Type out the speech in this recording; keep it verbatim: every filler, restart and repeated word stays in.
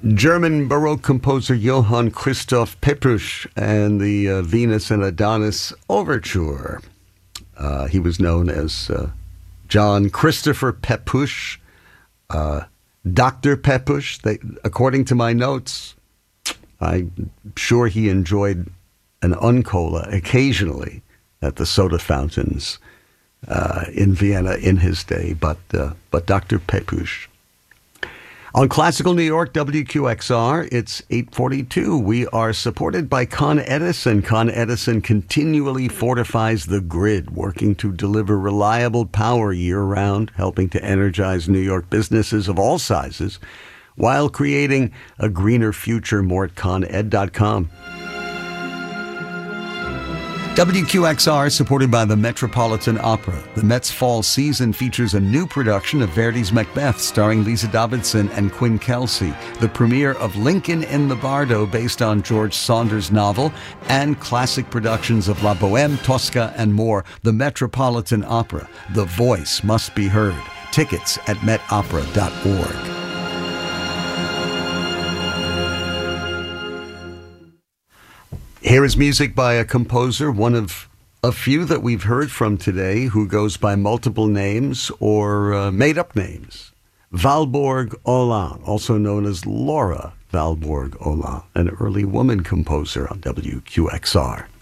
German Baroque composer Johann Christoph Pepusch and the uh, Venus and Adonis Overture. Uh, he was known as uh, John Christopher Pepusch, uh, Doctor Pepusch. They, according to my notes, I'm sure he enjoyed an uncola occasionally at the soda fountains uh, in Vienna in his day, but uh, but Doctor Pepusch. On Classical New York, W Q X R, it's eight forty-two. We are supported by Con Edison. Con Edison continually fortifies the grid, working to deliver reliable power year-round, helping to energize New York businesses of all sizes, while creating a greener future. More at con ed dot com. W Q X R, supported by the Metropolitan Opera. The Met's fall season features a new production of Verdi's Macbeth, starring Lisa Davidson and Quinn Kelsey, the premiere of Lincoln in the Bardo, based on George Saunders' novel, and classic productions of La Bohème, Tosca, and more. The Metropolitan Opera. The voice must be heard. Tickets at met opera dot org. Here is music by a composer, one of a few that we've heard from today, who goes by multiple names or uh, made-up names. Valborg Olaun, also known as Laura Valborg Olaun, an early woman composer on W Q X R.